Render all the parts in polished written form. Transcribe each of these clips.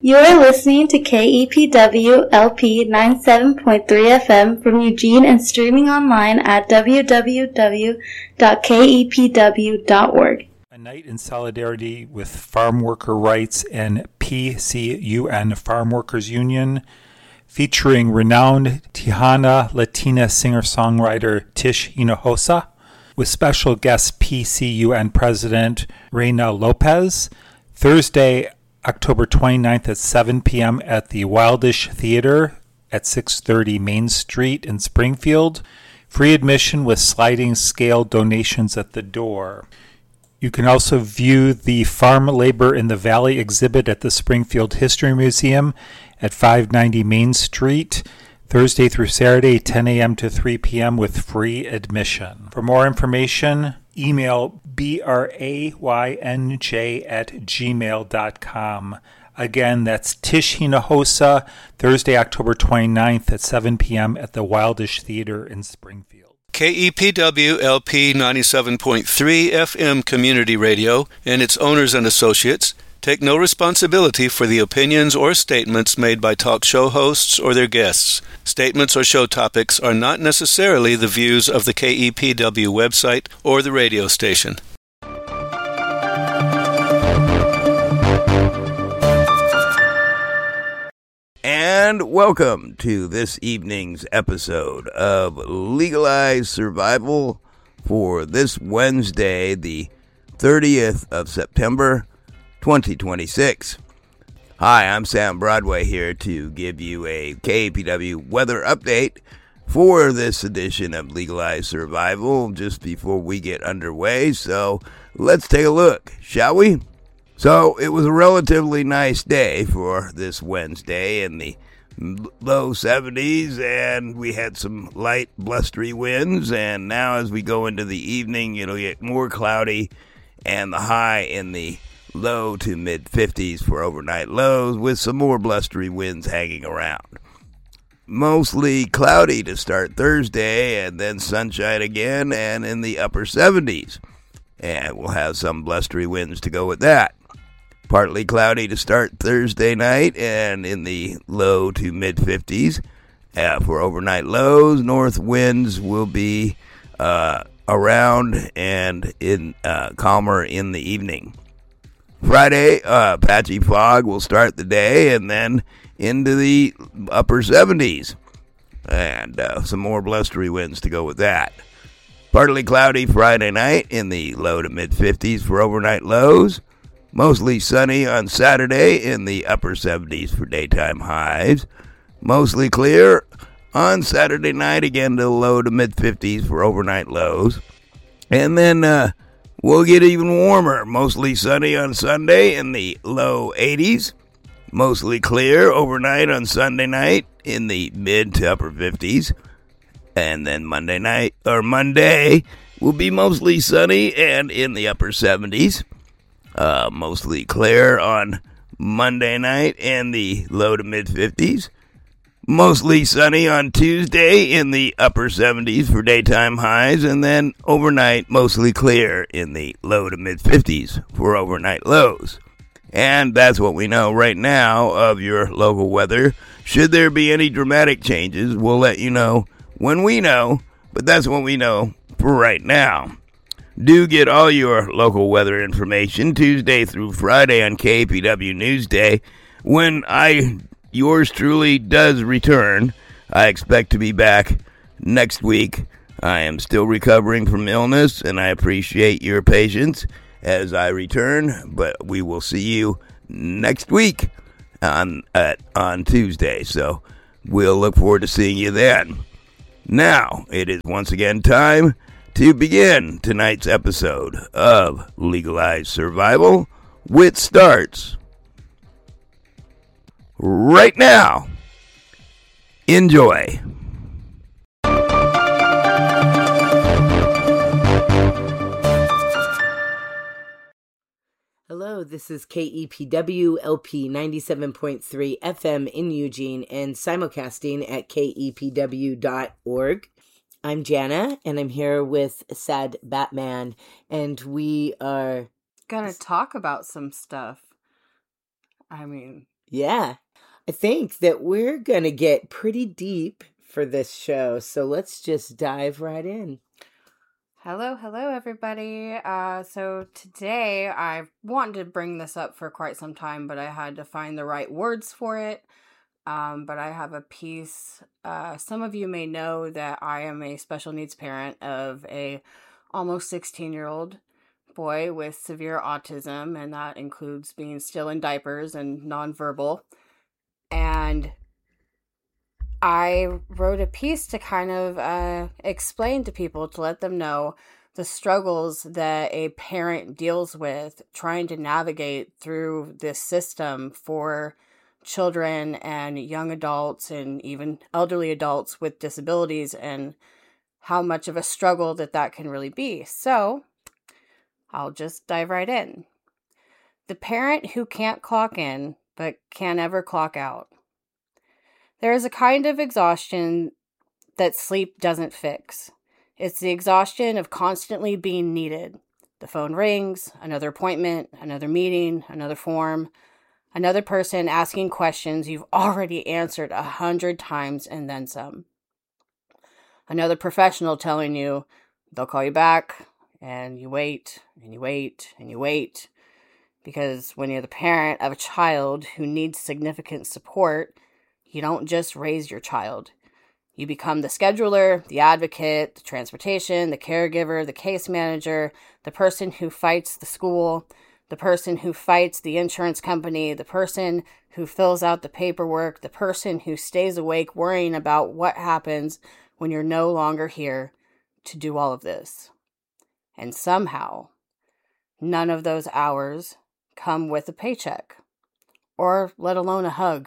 You are listening to KEPW LP 97.3 FM from Eugene and streaming online at www.kepw.org. A night in solidarity with farm worker rights and PCUN Farm Workers Union, featuring renowned Tejana Latina singer-songwriter Tish Hinojosa, with special guest PCUN President Reina Lopez, Thursday, October 29th at 7 p.m. at the Wildish Theater at 630 Main Street in Springfield. Free admission with sliding scale donations at the door. You can also view the Farm Labor in the Valley exhibit at the Springfield History Museum at 590 Main Street, Thursday through Saturday, 10 a.m. to 3 p.m. with free admission. For more information, email braynj@gmail.com. Again, that's Tish Hinojosa, Thursday, October 29th at 7 p.m. at the Wildish Theater in Springfield. KEPW LP 97.3 FM Community Radio and its owners and associates take no responsibility for the opinions or statements made by talk show hosts or their guests. Statements or show topics are not necessarily the views of the KEPW website or the radio station. And welcome to this evening's episode of Legalized Survival for this Wednesday, the 30th of September, 2026. Hi, I'm Sam Broadway here to give you a KPW weather update for this edition of Legalized Survival just before we get underway. So let's take a look, shall we? So it was a relatively nice day for this Wednesday in the low 70s, and we had some light blustery winds, and now as we go into the evening, it'll get more cloudy, and the high in the low to mid 50s for overnight lows with some more blustery winds hanging around. Mostly cloudy to start Thursday, and then sunshine again, and in the upper 70s, and we'll have some blustery winds to go with that. Partly cloudy to start Thursday night, and in the low to mid 50s for overnight lows. North winds will be around and in calmer in the evening. Friday, patchy fog will start the day, and then into the upper 70s, and some more blustery winds to go with that. Partly cloudy Friday night in the low to mid 50s for overnight lows. Mostly sunny on Saturday in the upper 70s for daytime highs. Mostly clear on Saturday night, again to low to mid 50s for overnight lows. And then we'll get even warmer. Mostly sunny on Sunday in the low 80s. Mostly clear overnight on Sunday night in the mid to upper 50s. And then Monday will be mostly sunny and in the upper 70s. Mostly clear on Monday night in the low to mid 50s. Mostly sunny on Tuesday in the upper 70s for daytime highs. And then overnight, mostly clear in the low to mid 50s for overnight lows. And that's what we know right now of your local weather. Should there be any dramatic changes, we'll let you know when we know. But that's what we know for right now. Do get all your local weather information Tuesday through Friday on KPW Newsday. When yours truly does return, I expect to be back next week. I am still recovering from illness, and I appreciate your patience as I return, but we will see you next week on Tuesday, so we'll look forward to seeing you then. Now, it is once again time to begin tonight's episode of Legalized Survival, which starts right now. Enjoy. Hello, this is KEPW LP 97.3 FM in Eugene and simulcasting at kepw.org. I'm Jana, and I'm here with Sad Batman, and we are gonna talk about some stuff. I mean, Yeah, I think that we're going to get pretty deep for this show, so let's just dive right in. Hello, everybody. So today I've wanted to bring this up for quite some time, but I had to find the right words for it. But I have a piece. Some of you may know that I am a special needs parent of a almost 16-year-old boy with severe autism, and that includes being still in diapers and nonverbal. And I wrote a piece to kind of explain to people, to let them know the struggles that a parent deals with trying to navigate through this system for children and young adults and even elderly adults with disabilities, and how much of a struggle that can really be. So I'll just dive right in. The parent who can't clock in but can't ever clock out. There is a kind of exhaustion that sleep doesn't fix. It's the exhaustion of constantly being needed. The phone rings, another appointment, another meeting, another form, another person asking questions you've already answered 100 times and then some. Another professional telling you they'll call you back, and you wait, and you wait, and you wait. Because when you're the parent of a child who needs significant support, you don't just raise your child. You become the scheduler, the advocate, the transportation, the caregiver, the case manager, the person who fights the school, the person who fights the insurance company, the person who fills out the paperwork, the person who stays awake worrying about what happens when you're no longer here to do all of this. And somehow, none of those hours come with a paycheck, or let alone a hug.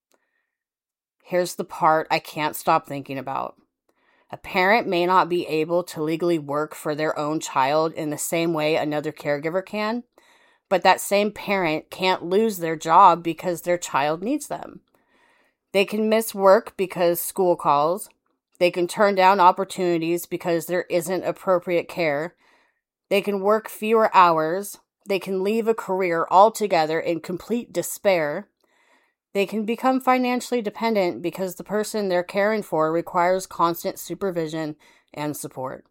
Here's the part I can't stop thinking about. A parent may not be able to legally work for their own child in the same way another caregiver can, but that same parent can't lose their job because their child needs them. They can miss work because school calls. They can turn down opportunities because there isn't appropriate care. They can work fewer hours. They can leave a career altogether in complete despair. They can become financially dependent because the person they're caring for requires constant supervision and support.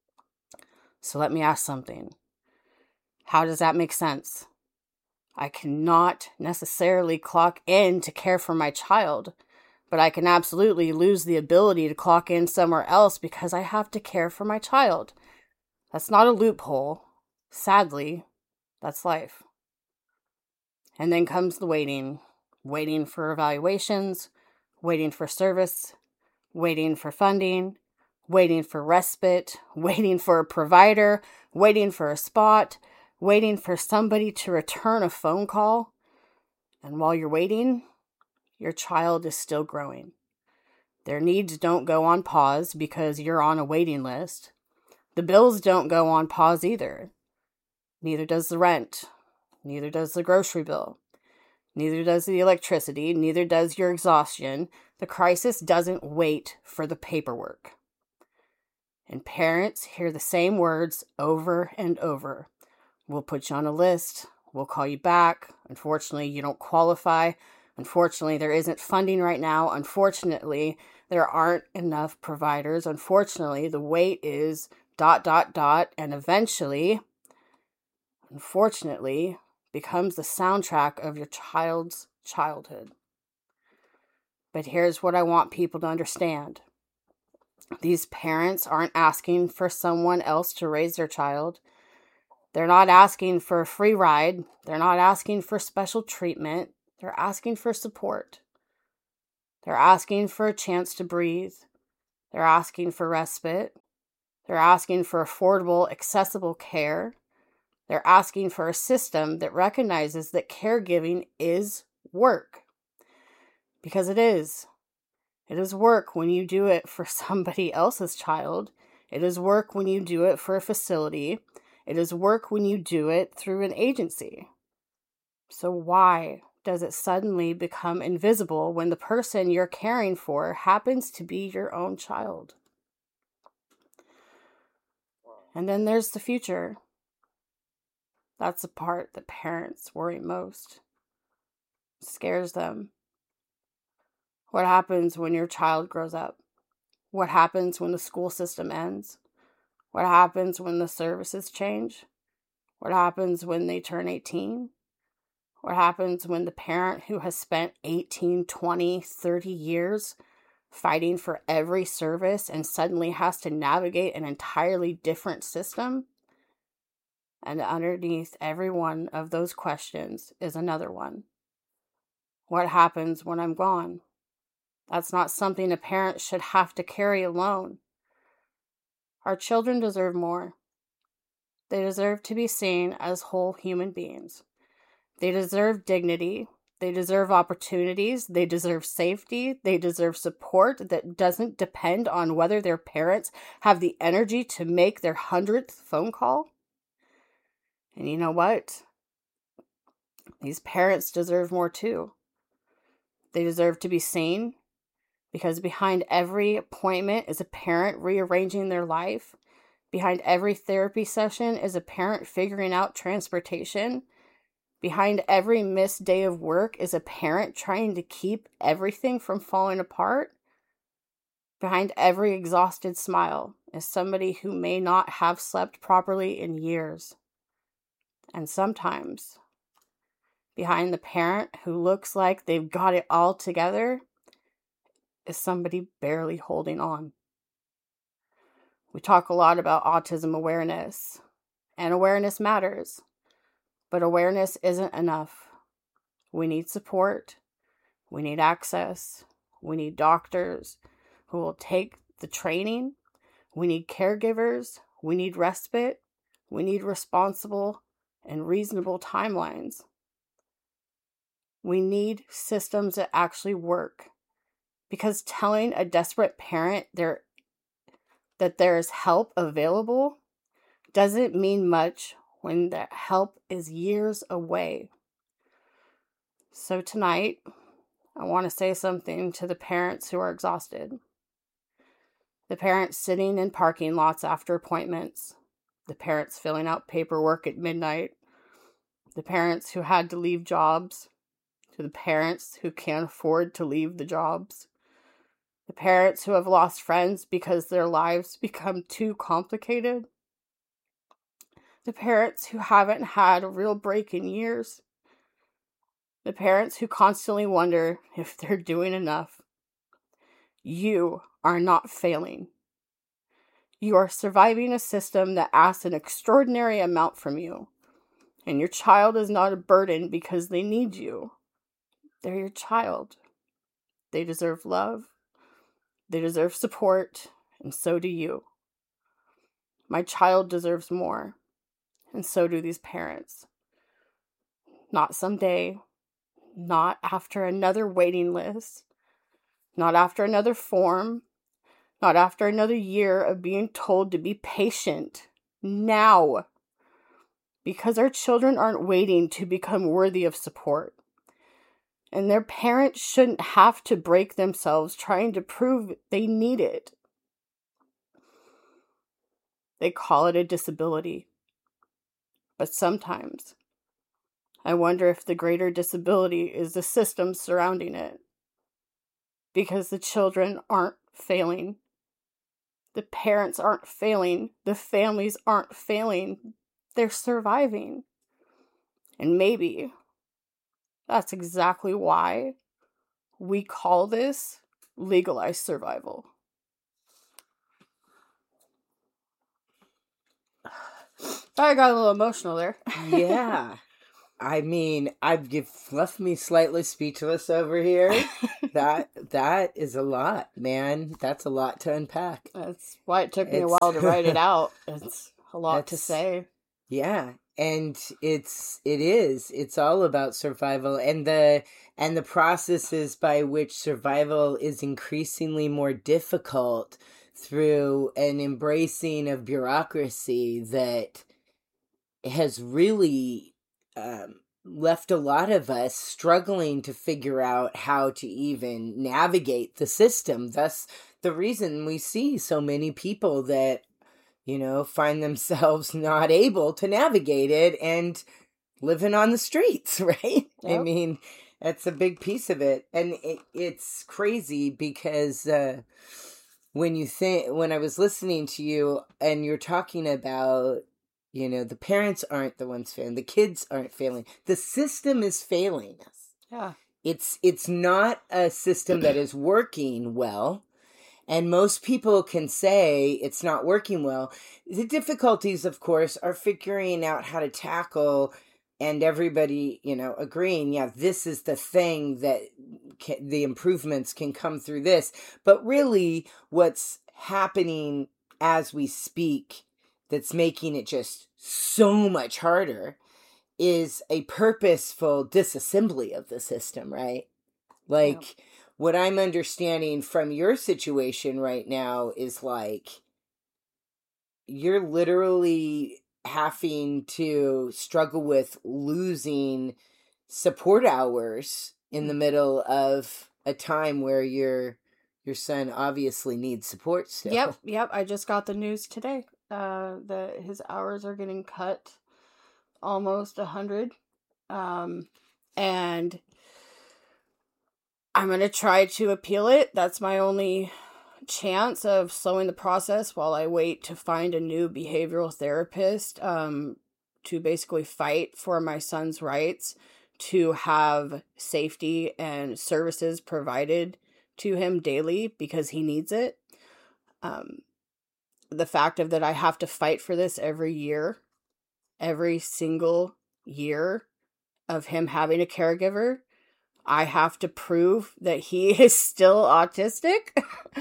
So let me ask something. How does that make sense? I cannot necessarily clock in to care for my child, but I can absolutely lose the ability to clock in somewhere else because I have to care for my child. That's not a loophole. Sadly, that's life. And then comes the waiting. Waiting for evaluations, waiting for service, waiting for funding, waiting for respite, waiting for a provider, waiting for a spot, waiting for somebody to return a phone call. And while you're waiting, your child is still growing. Their needs don't go on pause because you're on a waiting list. The bills don't go on pause either. Neither does the rent. Neither does the grocery bill. Neither does the electricity. Neither does your exhaustion. The crisis doesn't wait for the paperwork. And parents hear the same words over and over. We'll put you on a list. We'll call you back. Unfortunately, you don't qualify. Unfortunately, there isn't funding right now. Unfortunately, there aren't enough providers. Unfortunately, the wait is ... and eventually, unfortunately, becomes the soundtrack of your child's childhood. But here's what I want people to understand. These parents aren't asking for someone else to raise their child. They're not asking for a free ride. They're not asking for special treatment. They're asking for support. They're asking for a chance to breathe. They're asking for respite. They're asking for affordable, accessible care. They're asking for a system that recognizes that caregiving is work. Because it is. It is work when you do it for somebody else's child. It is work when you do it for a facility. It is work when you do it through an agency. So why does it suddenly become invisible when the person you're caring for happens to be your own child? And then there's the future. That's the part that parents worry most. scares them? What happens when your child grows up? What happens when the school system ends? What happens when the services change? What happens when they turn 18? What happens when the parent who has spent 18, 20, 30 years fighting for every service and suddenly has to navigate an entirely different system? And underneath every one of those questions is another one. What happens when I'm gone? That's not something a parent should have to carry alone. Our children deserve more. They deserve to be seen as whole human beings. They deserve dignity. They deserve opportunities. They deserve safety. They deserve support that doesn't depend on whether their parents have the energy to make their 100th phone call. And you know what? These parents deserve more too. They deserve to be seen, because behind every appointment is a parent rearranging their life. Behind every therapy session is a parent figuring out transportation. Behind every missed day of work is a parent trying to keep everything from falling apart. Behind every exhausted smile is somebody who may not have slept properly in years. And sometimes, behind the parent who looks like they've got it all together is somebody barely holding on. We talk a lot about autism awareness, and awareness matters, but awareness isn't enough. We need support, we need access, we need doctors who will take the training, we need caregivers, we need respite, we need responsible and reasonable timelines. We need systems that actually work. Because telling a desperate parent that there is help available doesn't mean much when that help is years away. So tonight, I want to say something to the parents who are exhausted. The parents sitting in parking lots after appointments. The parents filling out paperwork at midnight. The parents who had to leave jobs. To the parents who can't afford to leave the jobs. The parents who have lost friends because their lives become too complicated. The parents who haven't had a real break in years. The parents who constantly wonder if they're doing enough. You are not failing. You are surviving a system that asks an extraordinary amount from you. And your child is not a burden because they need you. They're your child. They deserve love. They deserve support, and so do you. My child deserves more, and so do these parents. Not someday, not after another waiting list, not after another form, not after another year of being told to be patient. Now. Because our children aren't waiting to become worthy of support. And their parents shouldn't have to break themselves trying to prove they need it. They call it a disability. But sometimes, I wonder if the greater disability is the system surrounding it. Because the children aren't failing. The parents aren't failing. The families aren't failing. They're surviving. And maybe that's exactly why we call this legalized survival. I got a little emotional there. Yeah. I mean, you've left me slightly speechless over here. That is a lot, man. That's a lot to unpack. That's why it took me a while to write it out. It's a lot to say. Yeah. And it's all about survival and the processes by which survival is increasingly more difficult through an embracing of bureaucracy that has really left a lot of us struggling to figure out how to even navigate the system. Thus, the reason we see so many people that find themselves not able to navigate it and living on the streets, right? Yep. I mean, That's a big piece of it. And it's crazy because when I was listening to you and you're talking about, the parents aren't the ones failing, the kids aren't failing, the system is failing us. Yeah. It's not a system that is working well. And most people can say it's not working well. The difficulties, of course, are figuring out how to tackle, and everybody, agreeing, yeah, this is the thing that the improvements can come through this. But really, what's happening as we speak that's making it just so much harder is a purposeful disassembly of the system, right? Like, what I'm understanding from your situation right now is like, you're literally having to struggle with losing support hours in the middle of a time where your son obviously needs support still. Yep. I just got the news today that his hours are getting cut almost 100. And I'm going to try to appeal it. That's my only chance of slowing the process while I wait to find a new behavioral therapist to basically fight for my son's rights to have safety and services provided to him daily because he needs it. The fact of that I have to fight for this every single year of him having a caregiver, I have to prove that he is still autistic.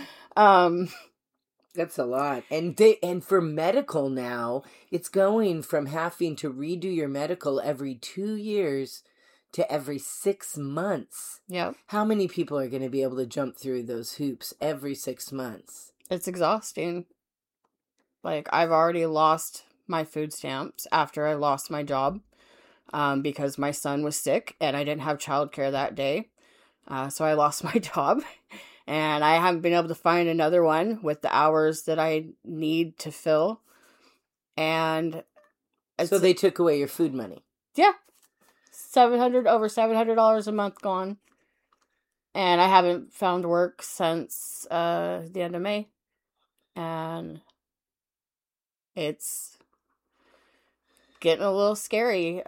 That's a lot. And for medical now, it's going from having to redo your medical every 2 years to every 6 months. Yep. How many people are going to be able to jump through those hoops every 6 months? It's exhausting. Like, I've already lost my food stamps after I lost my job because my son was sick and I didn't have childcare that day. So I lost my job. And I haven't been able to find another one with the hours that I need to fill. And so they took away your food money. Yeah. Over $700 a month gone. And I haven't found work since the end of May. And it's getting a little scary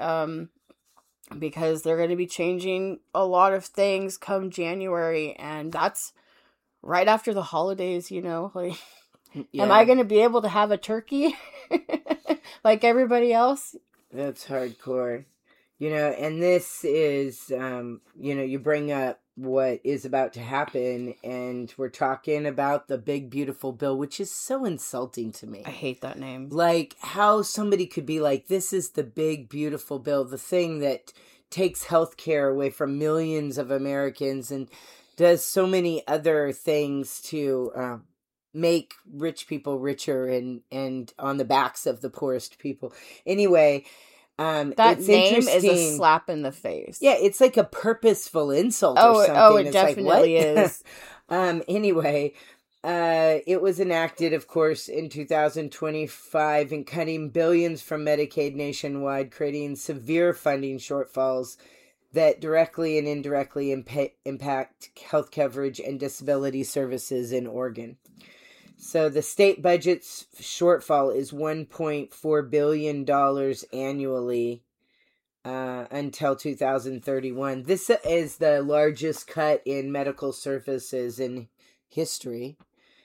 because they're going to be changing a lot of things come January. And that's right after the holidays, like, am I going to be able to have a turkey like everybody else? That's hardcore. And this is, you bring up what is about to happen, and we're talking about the big, beautiful bill, which is so insulting to me. I hate that name. Like, how somebody could be like, this is the big, beautiful bill, the thing that takes health care away from millions of Americans and does so many other things to make rich people richer and on the backs of the poorest people. Anyway, that name is a slap in the face. Yeah, it's like a purposeful insult or something. Oh, it it's definitely is. Anyway, it was enacted, of course, in 2025 and cutting billions from Medicaid nationwide, creating severe funding shortfalls that directly and indirectly impact health coverage and disability services in Oregon. So the state budget's shortfall is $1.4 billion annually until 2031. This is the largest cut in medical services in history.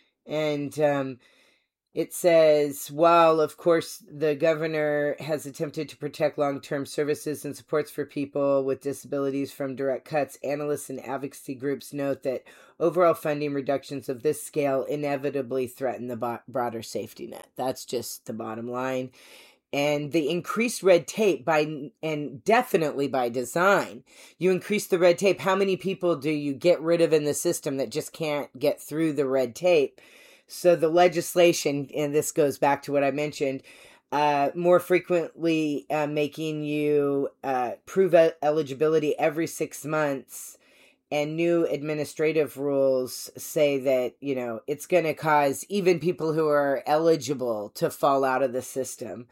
And it says, while, of course, the governor has attempted to protect long-term services and supports for people with disabilities from direct cuts, analysts and advocacy groups note that overall funding reductions of this scale inevitably threaten the broader safety net. That's just the bottom line. And the increased red tape and definitely by design, you increase the red tape. How many people do you get rid of in the system that just can't get through the red tape? So the legislation, and this goes back to what I mentioned, more frequently making you prove eligibility every 6 months, and new administrative rules say that, it's going to cause even people who are eligible to fall out of the system.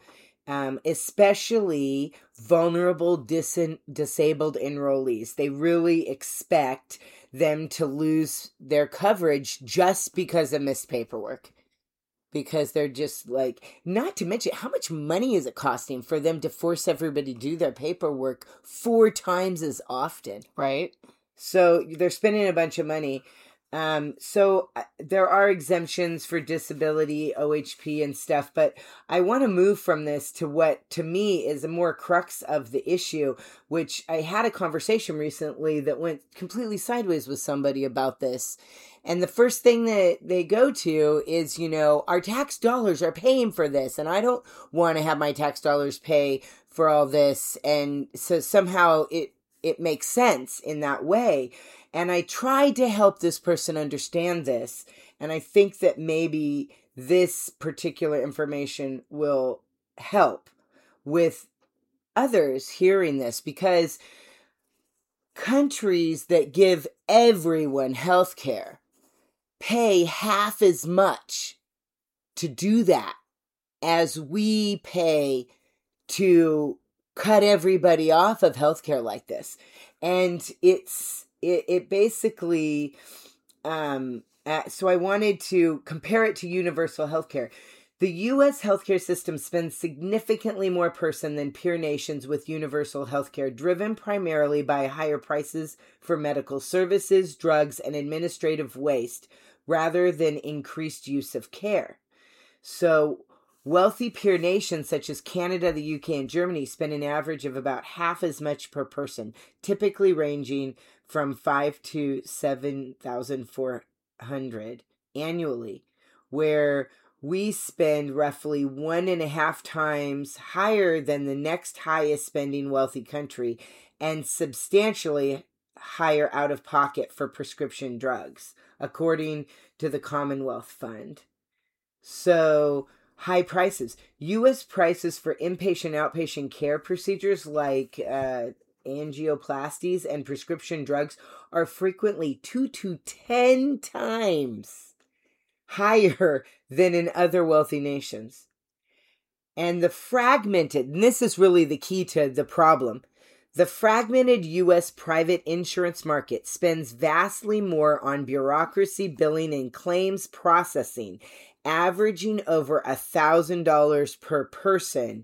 especially vulnerable disabled enrollees. They really expect them to lose their coverage just because of missed paperwork. Because they're just like, not to mention, how much money is it costing for them to force everybody to do their paperwork 4 times as often? Right. So they're spending a bunch of money. So there are exemptions for disability, OHP and stuff, but I want to move from this to what to me is a more crux of the issue, which I had a conversation recently that went completely sideways with somebody about this. And the first thing that they go to is, our tax dollars are paying for this. And I don't want to have my tax dollars pay for all this. And so somehow it makes sense in that way. And I tried to help this person understand this. And I think that maybe this particular information will help with others hearing this, because countries that give everyone health care pay half as much to do that as we pay to cut everybody off of healthcare like this. And it basically, so I wanted to compare it to universal healthcare. The U.S. healthcare system spends significantly more person than peer nations with universal healthcare, driven primarily by higher prices for medical services, drugs, and administrative waste, rather than increased use of care. So wealthy peer nations such as Canada, the UK, and Germany spend an average of about half as much per person, typically ranging from $5,000 to $7,400 annually, where we spend roughly 1.5 times higher than the next highest spending wealthy country, and substantially higher out of pocket for prescription drugs, according to the Commonwealth Fund. So, high prices. U.S. prices for inpatient, outpatient care procedures like angioplasties and prescription drugs are frequently 2 to 10 times higher than in other wealthy nations. And the fragmented, and this is really the key to the problem, the fragmented U.S. private insurance market spends vastly more on bureaucracy, billing, and claims processing, averaging over $1,000 per person,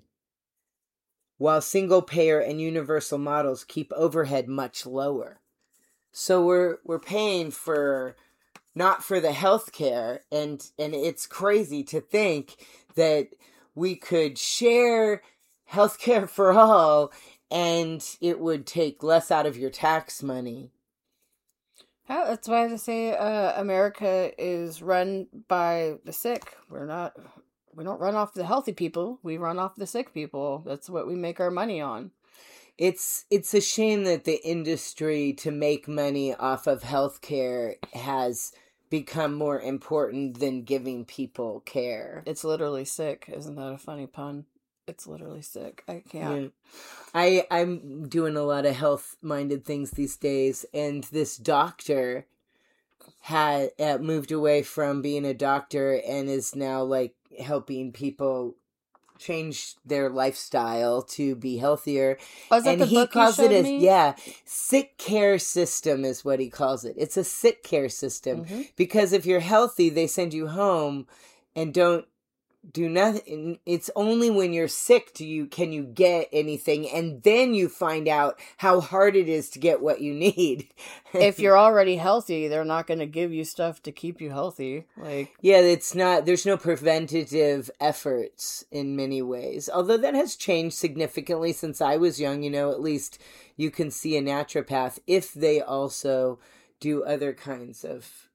while single-payer and universal models keep overhead much lower. So we're paying for not for the health care, and it's crazy to think that we could share health care for all and it would take less out of your tax money. Yeah, that's why they say America is run by the sick. We don't run off the healthy people. We run off the sick people. That's what we make our money on. It's a shame that the industry to make money off of healthcare has become more important than giving people care. It's literally sick. Isn't that a funny pun? It's literally sick. I can't. Yeah. I'm doing a lot of health-minded things these days, and this doctor had moved away from being a doctor and is now like helping people change their lifestyle to be healthier. Oh, is that and the he book calls you it showed a me? sick care system is what he calls it. It's a sick care system because if you're healthy, they send you home and don't do nothing. It's only when you're sick can you get anything, and then you find out how hard it is to get what you need. If you're already healthy, they're not going to give you stuff to keep you healthy. There's no preventative efforts in many ways, although that has changed significantly since I was young. At least you can see a naturopath if they also do other kinds of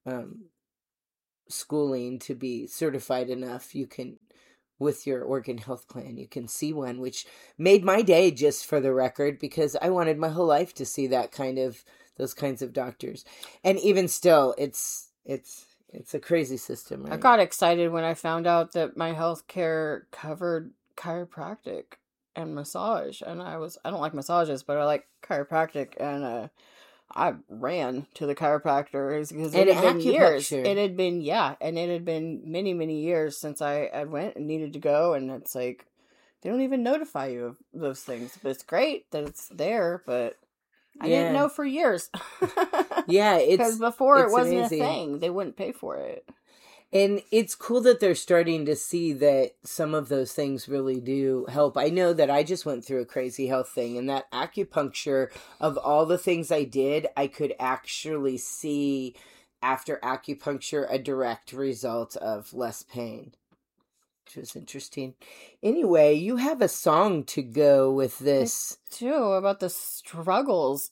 schooling to be certified enough. You can, with your Oregon Health Plan, you can see one, which made my day, just for the record, because I wanted my whole life to see those kinds of doctors. And even still, it's a crazy system, right? I got excited when I found out that my health care covered chiropractic and massage, and I don't like massages, but I like chiropractic, and I ran to the chiropractor because it had been years. It had been many, many years since I went and needed to go. And it's like, they don't even notify you of those things. But it's great that it's there, but I didn't know for years. Yeah, because before it wasn't amazing. a thing. They wouldn't pay for it. And it's cool that they're starting to see that some of those things really do help. I know that I just went through a crazy health thing, and that acupuncture, of all the things I did, I could actually see after acupuncture a direct result of less pain, which was interesting. Anyway, you have a song to go with this. I do, about the struggles.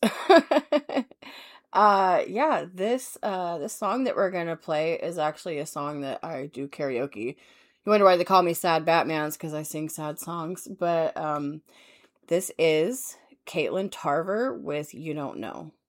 This song that we're gonna play is actually a song that I do karaoke. You wonder why they call me Sad Batmans, because I sing sad songs. But this is Caitlin Tarver with You Don't Know.